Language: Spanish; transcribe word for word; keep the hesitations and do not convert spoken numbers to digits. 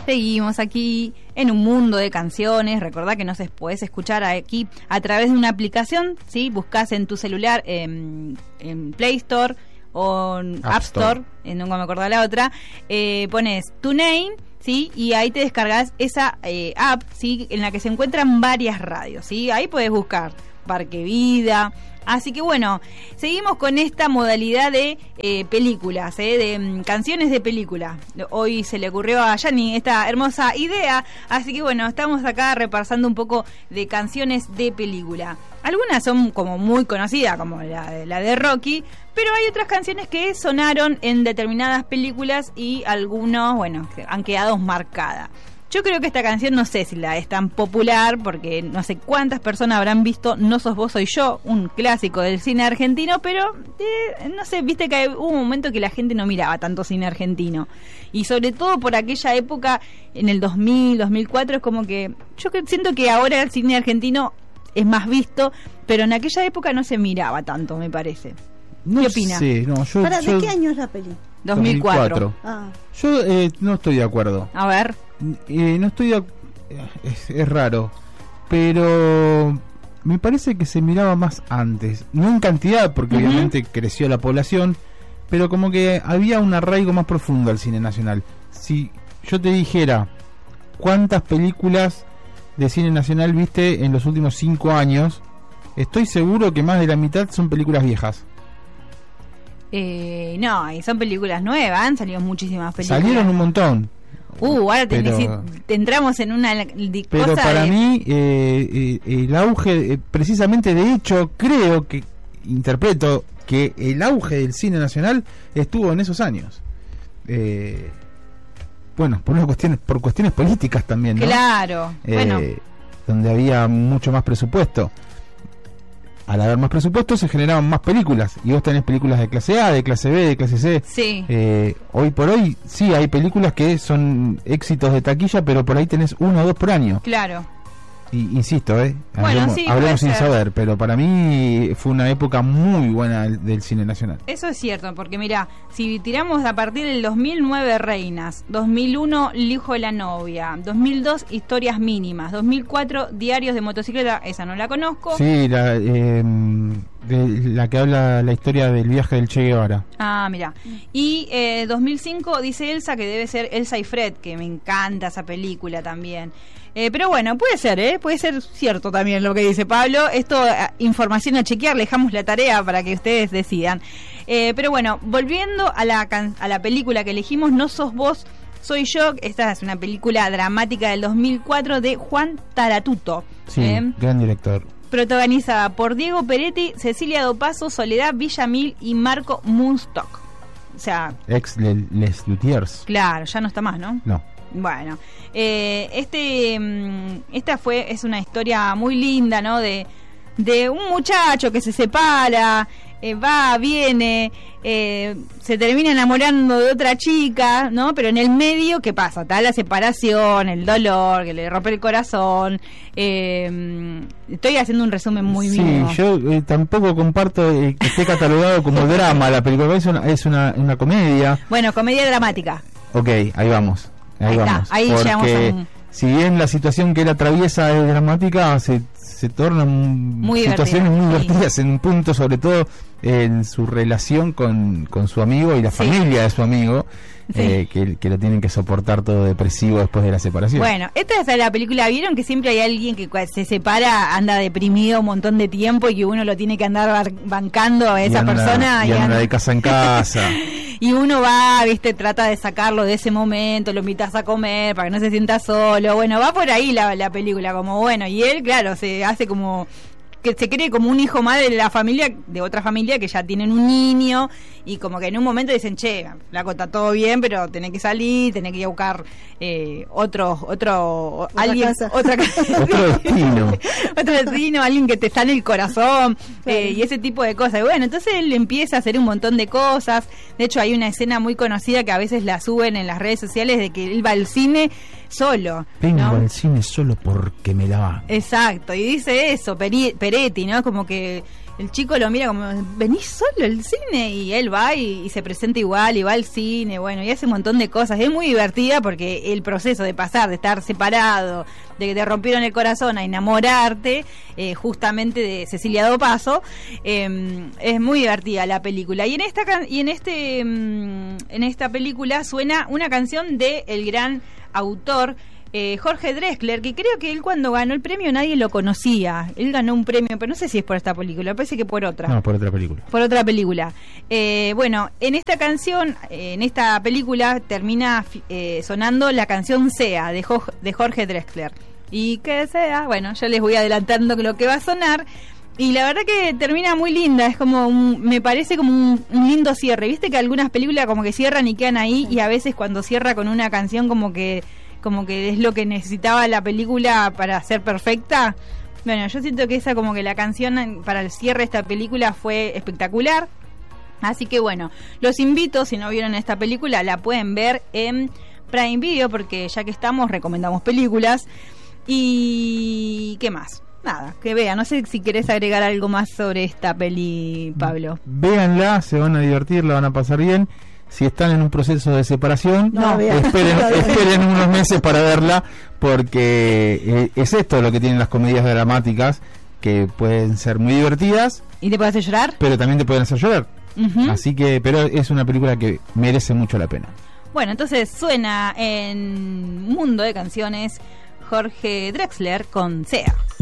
Seguimos aquí en un mundo de canciones. Recordá que nos podés escuchar aquí a través de una aplicación, ¿sí? Buscás en tu celular en, en Play Store o en App, App Store, Store. Eh, nunca me acuerdo la otra, eh, pones TuneIn, ¿sí? Y ahí te descargas esa eh, app, ¿sí? En la que se encuentran varias radios, ¿sí? Ahí podés buscar Parque Vida. Así que bueno, seguimos con esta modalidad de eh, películas, eh, de um, canciones de película. Hoy se le ocurrió a Yani esta hermosa idea, así que bueno, estamos acá repasando un poco de canciones de película. Algunas son como muy conocidas, como la, la de Rocky, pero hay otras canciones que sonaron en determinadas películas y algunos, bueno, han quedado marcadas. Yo creo que esta canción, no sé si la es tan popular, porque no sé cuántas personas habrán visto No sos vos, soy yo, un clásico del cine argentino, pero eh, no sé, viste que hubo un momento que la gente no miraba tanto cine argentino. Y sobre todo por aquella época, en el dos mil, dos mil cuatro, es como que yo siento que ahora el cine argentino es más visto, pero en aquella época no se miraba tanto, me parece. No ¿Qué opina? Sé, no, yo, ¿Para yo, de qué año es la peli? dos mil cuatro. Ah. Yo eh, no estoy de acuerdo. A ver. Eh, no estoy de ac- es, es raro, pero me parece que se miraba más antes, no en cantidad porque uh-huh. obviamente creció la población, pero como que había un arraigo más profundo al cine nacional. Si yo te dijera cuántas películas de cine nacional viste en los últimos cinco años, estoy seguro que más de la mitad son películas viejas. Eh, no, y son películas nuevas, han salido muchísimas películas. Salieron un montón. Uh, ahora te, pero, te entramos en una di, pero cosa para de... mí eh, eh, el auge, eh, precisamente de hecho creo que interpreto que el auge del cine nacional estuvo en esos años. Eh, bueno, por unas cuestiones, por cuestiones políticas también, ¿no? Claro, eh, bueno. Donde había mucho más presupuesto. Al haber más presupuesto se generaban más películas. Y vos tenés películas de clase A, de clase B, de clase C. Sí. Eh, hoy por hoy sí hay películas que son éxitos de taquilla, pero por ahí tenés uno o dos por año. Claro. Y, insisto, eh, bueno, hablemos, sí, hablemos sin ser. saber, pero para mí fue una época muy buena del, del cine nacional. Eso es cierto, porque mira, si tiramos a partir del dos mil nueve Reinas, dos mil uno El hijo de la novia, dos mil dos Historias mínimas, dos mil cuatro Diarios de motocicleta, esa no la conozco. Sí, la, eh, de, la que habla la historia del viaje del Che Guevara. Ah, mira. Y eh, dos mil cinco dice Elsa, que debe ser Elsa y Fred, que me encanta esa película también. Eh, pero bueno, puede ser, ¿eh? Puede ser cierto también lo que dice Pablo. Esto, eh, información a chequear, le dejamos la tarea para que ustedes decidan. Eh, pero bueno, volviendo a la, can- a la película que elegimos, No sos vos, soy yo. Esta es una película dramática del dos mil cuatro de Juan Taratuto. Sí, ¿eh? gran director. Protagonizada por Diego Peretti, Cecilia Dopazo, Soledad Villamil y Marco Munstock. O sea... Ex Le- Les Luthiers. Claro, ya no está más, ¿no? No. Bueno, eh, este, esta fue es una historia muy linda, ¿no? De, de un muchacho que se separa, eh, va, viene, eh, se termina enamorando de otra chica, ¿no? Pero en el medio, ¿qué pasa? Está la separación, el dolor, que le rompe el corazón. Eh, estoy haciendo un resumen muy Sí, mínimo. yo eh, tampoco comparto eh, que esté catalogado como drama la película, es una, es una, una comedia. Bueno, comedia dramática. Ok, ahí vamos. Ahí, Ahí está, vamos. ahí llegamos Porque a un... si bien la situación que él atraviesa es dramática, se, se tornan Muy situaciones divertida, muy sí. divertidas en un punto, sobre todo en su relación con, con su amigo y la Sí. familia de su amigo, Sí. eh, que, que lo tienen que soportar todo depresivo después de la separación. Bueno, esta es la película, vieron que siempre hay alguien que cuando se separa anda deprimido un montón de tiempo y que uno lo tiene que andar bar- bancando a esa y anda, persona y y, anda anda- de casa en casa. y uno va, viste, trata de sacarlo de ese momento, lo invitas a comer para que no se sienta solo. Bueno, va por ahí la, la película, como bueno, y él, claro, se hace como que se cree como un hijo más de la familia, de otra familia que ya tienen un niño, y como que en un momento dicen, che, flaco, está todo bien, pero tenés que salir, tenés que ir a buscar eh, otro, otro, Otra alguien, casa. otra casa. Otro destino. Otro destino, alguien que te sane el corazón, Claro. eh, y ese tipo de cosas. Y bueno, entonces él empieza a hacer un montón de cosas. De hecho, hay una escena muy conocida que a veces la suben en las redes sociales de que él va al cine solo, Vengo ¿no? al cine solo porque me la va. Exacto, y dice eso, Peri- Peretti, ¿no? Como que el chico lo mira como, ¿venís solo al cine? Y él va y, y se presenta igual, y va al cine, bueno, y hace un montón de cosas. Es muy divertida porque el proceso de pasar, de estar separado, de que te rompieron el corazón a enamorarte, eh, justamente de Cecilia Dopazo, eh, es muy divertida la película. Y en esta can- y en este en esta película suena una canción de el gran autor Eh, Jorge Drexler, que creo que él cuando ganó el premio nadie lo conocía. Él ganó un premio, pero no sé si es por esta película, me parece que por otra. No, por otra película. Por otra película. Eh, bueno, en esta canción, eh, en esta película, termina eh, sonando la canción Sea, de, jo- de Jorge Drexler. Y que sea, bueno, yo les voy adelantando lo que va a sonar. Y la verdad que termina muy linda, es como un, me parece como un, un lindo cierre. Viste que algunas películas como que cierran y quedan ahí, y a veces cuando cierra con una canción como que como que es lo que necesitaba la película para ser perfecta. Bueno, yo siento que esa como que la canción para el cierre de esta película fue espectacular. Así que bueno, los invito, si no vieron esta película, la pueden ver en Prime Video, porque ya que estamos, recomendamos películas. Y ¿qué más? Nada, que vean. No sé si querés agregar algo más sobre esta peli, Pablo. Véanla, se van a divertir, la van a pasar bien. Si están en un proceso de separación, no, esperen, esperen unos meses para verla, porque eh, es esto lo que tienen las comedias dramáticas, que pueden ser muy divertidas. ¿Y te puede hacer llorar? Pero también te pueden hacer llorar. Uh-huh. Así que, pero es una película que merece mucho la pena. Bueno, entonces suena en Mundo de Canciones Jorge Drexler con Sea.